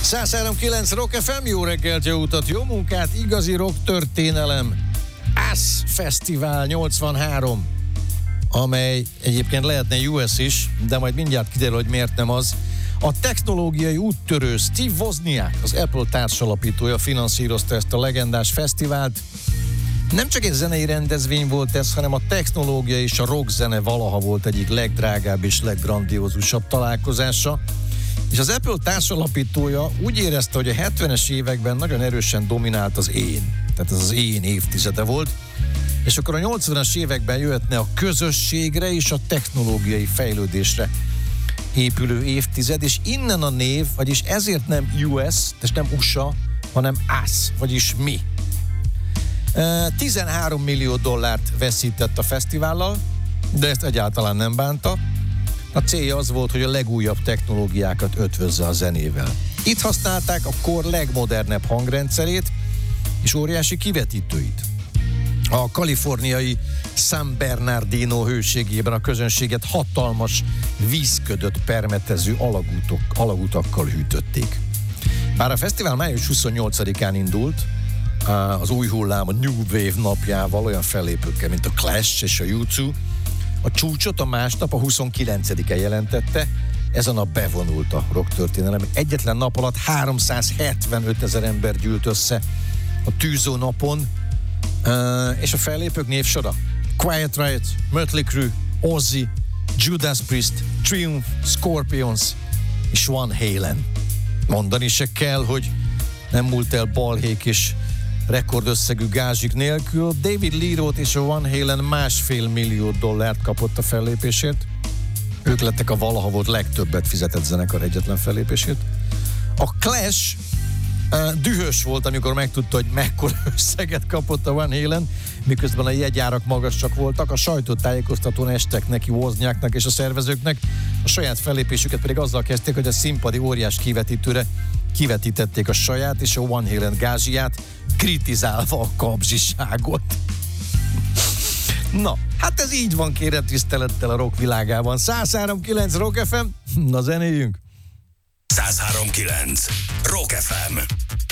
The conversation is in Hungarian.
103.9 Rock FM, jó reggelt, jó utat, jó munkát, igazi rock történelem. ASZ Fesztivál 83, amely egyébként lehetne US is, de majd mindjárt kiderül, hogy miért nem az. A technológiai úttörő Steve Wozniak, az Apple társalapítója finanszírozta ezt a legendás fesztivált. Nem csak egy zenei rendezvény volt ez, hanem a technológia és a rockzene valaha volt egyik legdrágább és leggrandiózusabb találkozása. És az Apple társalapítója úgy érezte, hogy a 70-es években nagyon erősen dominált az én. Tehát ez az én évtizede volt. És akkor a 80-as években jöhetne a közösségre és a technológiai fejlődésre épülő évtized, és innen a név, vagyis ezért nem US, és nem USA, hanem ASZ, vagyis mi. 13 millió dollárt veszített a fesztivállal, de ezt egyáltalán nem bánta. A célja az volt, hogy a legújabb technológiákat ötvözze a zenével. Itt használták a kor legmodernebb hangrendszerét és óriási kivetítőit. A kaliforniai San Bernardino hőségében a közönséget hatalmas, vízködött permetező alagutakkal hűtötték. Bár a fesztivál május 28-án indult, az új hullám, a New Wave napjával, olyan fellépőkkel, mint a Clash és a U2, a csúcsot a másnap, a 29-e jelentette, ezen a bevonult a rock történelem. Egyetlen nap alatt 375 000 ember gyűlt össze a tűzó napon, és a fellépők névsora: Quiet Riot, Mötley Crüe, Ozzy, Judas Priest, Triumph, Scorpions és Van Halen. Mondani se kell, hogy nem múlt el balhék és rekordösszegű gázsik nélkül. David Lee Roth és a Van Halen $1,5 millió kapott a fellépésért. Ők lettek a valaha volt legtöbbet fizetett zenekar egyetlen fellépésért. A Clash dühös volt, amikor megtudta, hogy mekkora összeget kapott a Van Halen, miközben a jegyárak magasak voltak. A sajtótájékoztatón estek neki Wozniaknak és a szervezőknek. A saját fellépésüket pedig azzal kezdték, hogy a színpadi óriás kivetítőre kivetítették a saját és a Van Halen gázsiját, kritizálva a kapzsiságot. Na, hát ez így van, kérem tisztelettel a rock világában. 103.9 Rock FM, na zenéljünk! 103.9 Rock FM.